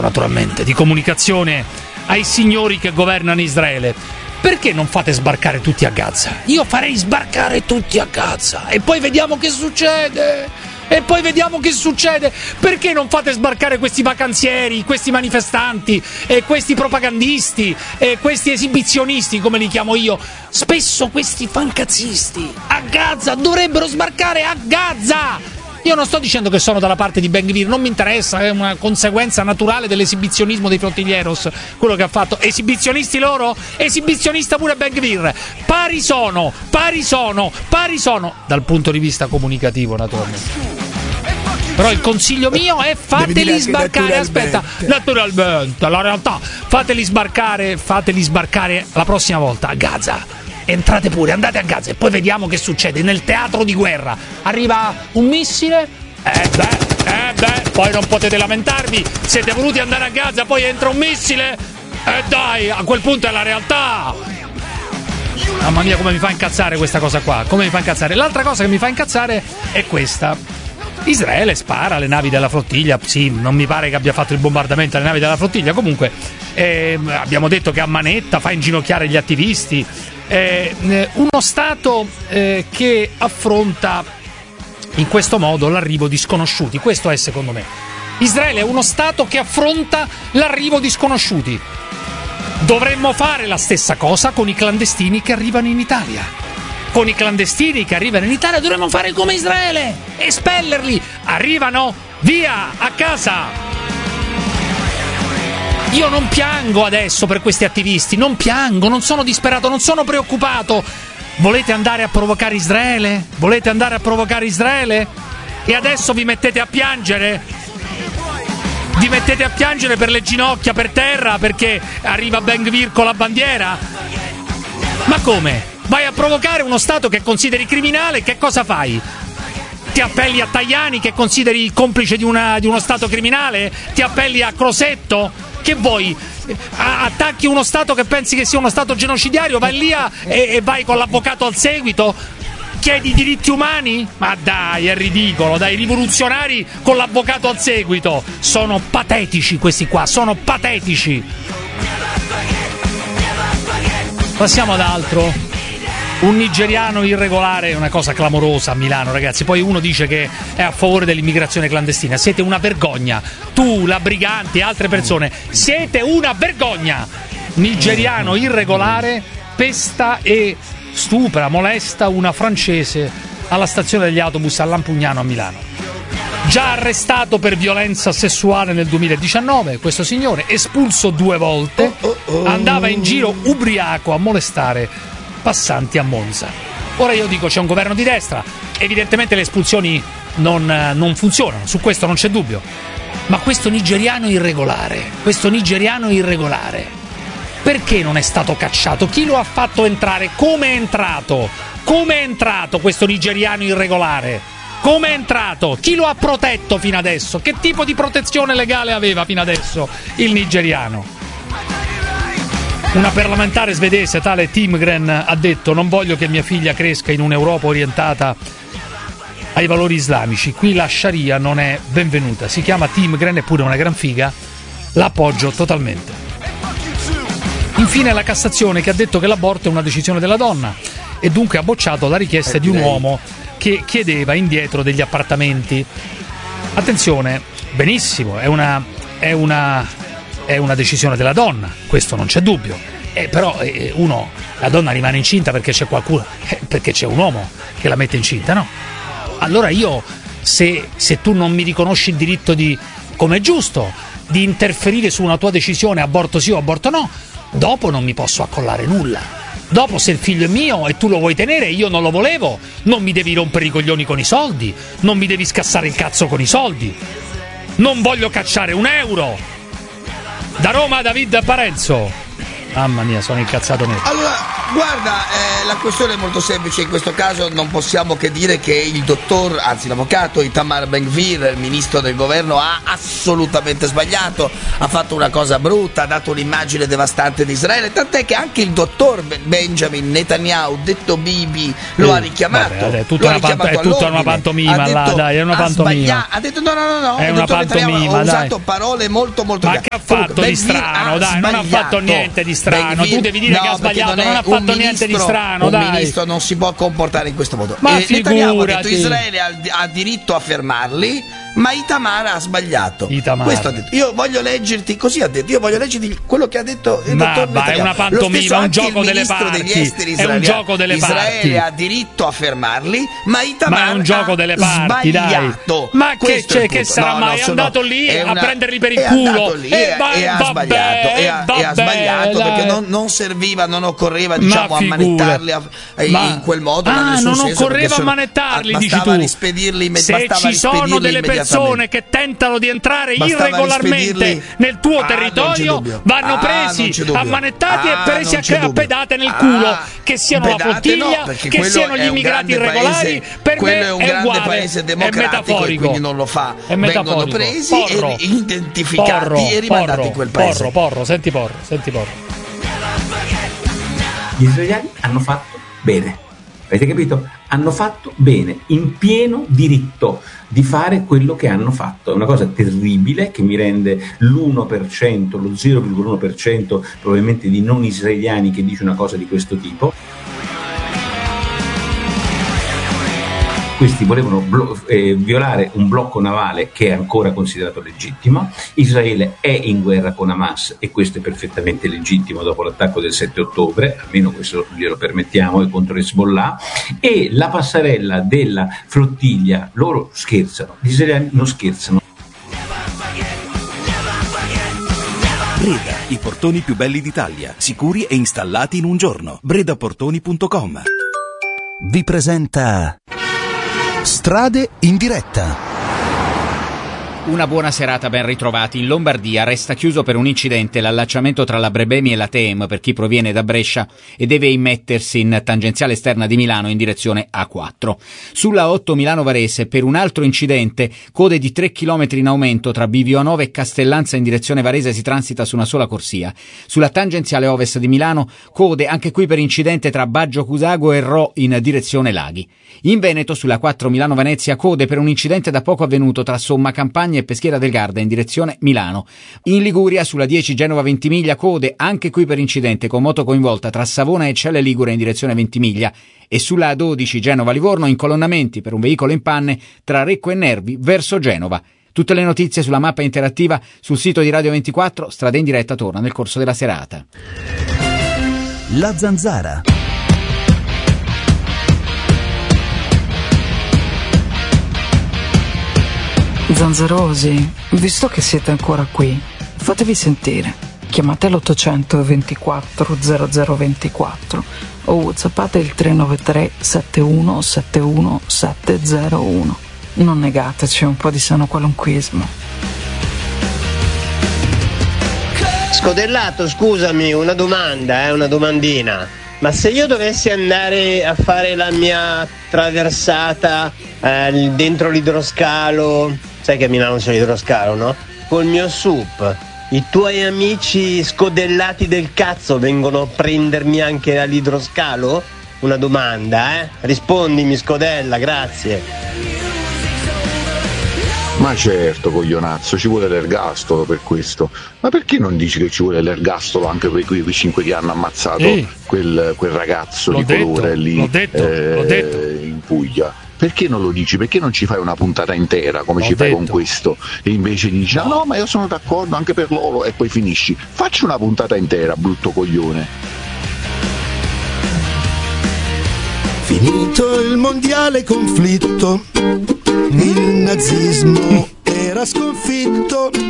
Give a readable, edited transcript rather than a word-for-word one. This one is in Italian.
naturalmente, di comunicazione ai signori che governano Israele. Perché non fate sbarcare tutti a Gaza? Io farei sbarcare tutti a Gaza e poi vediamo che succede. Perché non fate sbarcare questi vacanzieri, questi manifestanti, questi propagandisti, questi esibizionisti, come li chiamo io? Spesso questi fancazzisti a Gaza dovrebbero sbarcare a Gaza. Io non sto dicendo che sono dalla parte di Ben Gvir, non mi interessa, è una conseguenza naturale dell'esibizionismo dei Flottillieros, quello che ha fatto. Esibizionisti loro? Esibizionista pure Ben Gvir. Pari sono, dal punto di vista comunicativo, naturalmente. Però il consiglio mio è fateli sbarcare, naturalmente, la realtà, fateli sbarcare la prossima volta a Gaza. Entrate pure, andate a Gaza e poi vediamo che succede nel teatro di guerra. Arriva un missile, poi non potete lamentarvi, siete voluti andare a Gaza, poi entra un missile, dai, a quel punto è la realtà. Mamma mia, come mi fa incazzare questa cosa qua, L'altra cosa che mi fa incazzare è questa. Israele spara alle navi della flottiglia, sì, non mi pare che abbia fatto il bombardamento alle navi della flottiglia, comunque abbiamo detto che a manetta fa inginocchiare gli attivisti. Uno Stato che affronta in questo modo l'arrivo di sconosciuti, questo è secondo me. Israele è uno Stato che affronta l'arrivo di sconosciuti. Dovremmo fare la stessa cosa con i clandestini che arrivano in Italia. Con i clandestini che arrivano in Italia dovremmo fare come Israele, espellerli, arrivano, via, a casa. Io non piango adesso per questi attivisti, non piango, non sono disperato, non sono preoccupato. Volete andare a provocare Israele? E adesso vi mettete a piangere? Vi mettete a piangere per le ginocchia, per terra, perché arriva Ben Gvir con la bandiera? Ma come? Vai a provocare uno Stato che consideri criminale, che cosa fai? Ti appelli a Tajani che consideri complice di uno Stato criminale? Ti appelli a Crosetto? Che vuoi? Attacchi uno Stato che pensi che sia uno Stato genocidario? Vai lì e vai con l'avvocato al seguito? Chiedi i diritti umani? Ma dai, è ridicolo, dai, rivoluzionari con l'avvocato al seguito. Sono patetici questi qua, sono patetici. Passiamo ad altro. Un nigeriano irregolare è una cosa clamorosa a Milano, ragazzi. Poi uno dice che è a favore dell'immigrazione clandestina. Siete una vergogna. Tu, la Briganti e altre persone, siete una vergogna. Nigeriano irregolare pesta e stupra, molesta una francese alla stazione degli autobus a Lampugnano a Milano. Già arrestato per violenza sessuale nel 2019, questo signore, espulso 2 volte, andava in giro ubriaco a molestare passanti a Monza. Ora io dico, c'è un governo di destra, evidentemente le espulsioni non funzionano, su questo non c'è dubbio. Ma questo nigeriano irregolare, perché non è stato cacciato? Chi lo ha fatto entrare? Come è entrato? Questo nigeriano irregolare? Come è entrato? Chi lo ha protetto fino adesso? Che tipo di protezione legale aveva fino adesso il nigeriano? Una parlamentare svedese, tale Timgren, ha detto: non voglio che mia figlia cresca in un'Europa orientata ai valori islamici, qui la Sharia non è benvenuta. Si chiama Timgren, è pure una gran figa, l'appoggio totalmente. Infine la Cassazione, che ha detto che l'aborto è una decisione della donna e dunque ha bocciato la richiesta di un uomo che chiedeva indietro degli appartamenti. Attenzione, benissimo, è una decisione della donna, questo non c'è dubbio. Però la donna rimane incinta perché c'è qualcuno, perché c'è un uomo che la mette incinta, no? Allora io, se tu non mi riconosci il diritto come è giusto, di interferire su una tua decisione, aborto sì o aborto no, dopo non mi posso accollare nulla. Dopo, se il figlio è mio e tu lo vuoi tenere e io non lo volevo, non mi devi rompere i coglioni con i soldi, non mi devi scassare il cazzo con i soldi. Non voglio cacciare un euro. Da Roma, David Parenzo. Mamma mia, sono incazzato netto. Allora, Guarda, la questione è molto semplice. In questo caso non possiamo che dire che il dottor, anzi l'avvocato Itamar Ben-Gvir, il ministro del governo, ha assolutamente sbagliato. Ha fatto una cosa brutta, ha dato un'immagine devastante di Israele, tant'è che anche il dottor Benjamin Netanyahu, detto Bibi, lo ha richiamato. Vabbè, è tutta una pantomima, detto, dai, è una pantomima. Ha detto no, è il una dottor Netanyahu ha usato parole molto Ma che ha fatto di strano? Dai, non ha fatto niente di strano. Tu devi dire che ha sbagliato, non ha fatto niente di strano, dai. Un ministro non si può comportare in questo modo. Ma Netanyahu ha detto Israele ha diritto a fermarli, ma Itamar ha sbagliato. Questo ha detto. Io voglio leggerti, così ha detto, io voglio leggerti quello che ha detto il dottor Netanyahu. È una pantomima, è un gioco delle parti. È un gioco delle parti. Israele ha diritto a fermarli, ma Itamar è un gioco delle parti, sbagliato. Dai. Ma che sarà mai? È andato lì a prenderli per il culo e ha sbagliato perché non serviva, non occorreva, diciamo, ammanettarli in quel modo. Non occorreva ammanettarli, dici tu. Bastava rispedirli, se ci sono delle persone che tentano di entrare irregolarmente nel tuo territorio, vanno presi, ammanettati e presi a pedate nel culo, che siano la flottiglia, che siano gli immigrati irregolari. Per me è un grande paese democratico e quindi non lo fa. Vengono presi e identificati e rimandati in quel paese. Senti Porro. Gli israeliani hanno fatto bene, avete capito? Hanno fatto bene, in pieno diritto di fare quello che hanno fatto. È una cosa terribile che mi rende l'1%, lo 0,1% probabilmente di non israeliani che dice una cosa di questo tipo. Questi volevano violare un blocco navale che è ancora considerato legittimo. Israele è in guerra con Hamas e questo è perfettamente legittimo dopo l'attacco del 7 ottobre, almeno questo glielo permettiamo, e contro Hezbollah. E la passerella della flottiglia, loro scherzano, gli israeliani non scherzano. Breda, i portoni più belli d'Italia, sicuri e installati in un giorno. bredaportoni.com vi presenta Strade in diretta. Una buona serata, ben ritrovati. In Lombardia resta chiuso per un incidente l'allacciamento tra la Brebemi e la Tem per chi proviene da Brescia e deve immettersi in tangenziale esterna di Milano in direzione A4. Sulla 8 Milano-Varese per un altro incidente, code di 3 km in aumento tra Bivio 9 e Castellanza in direzione Varese, si transita su una sola corsia. Sulla tangenziale ovest di Milano, code anche qui per incidente tra Baggio Cusago e Rho in direzione Laghi. In Veneto sulla 4 Milano-Venezia, code per un incidente da poco avvenuto tra Somma Campagna e Peschiera del Garda in direzione Milano. In Liguria sulla 10 Genova-Ventimiglia, code anche qui per incidente con moto coinvolta tra Savona e Celle Ligure in direzione Ventimiglia, e sulla A12 Genova-Livorno incolonnamenti per un veicolo in panne tra Recco e Nervi verso Genova. Tutte le notizie sulla mappa interattiva sul sito di Radio 24. Strada in diretta torna nel corso della serata. La Zanzara. Zanzarosi, visto che siete ancora qui, fatevi sentire. Chiamate l'800 24 0024 o whatsappate il 393 71 71 701. Non negateci un po' di sano qualunquismo. Scodellato, scusami, una domanda, una domandina. Ma se io dovessi andare a fare la mia traversata dentro l'idroscalo, sai che a Milano c'è l'idroscalo, no? Col mio SUP, i tuoi amici scodellati del cazzo vengono a prendermi anche all'idroscalo? Una domanda, Rispondimi, scodella, grazie. Ma certo, coglionazzo, ci vuole l'ergastolo per questo. Ma perché non dici che ci vuole l'ergastolo anche per quei 5 che hanno ammazzato quel ragazzo di colore lì in Puglia? Perché non lo dici? Perché non ci fai una puntata intera come ci fai con questo? E invece dici, no, ma io sono d'accordo anche per loro, e poi finisci. Facci una puntata intera, brutto coglione. Finito il mondiale conflitto, il nazismo era sconfitto,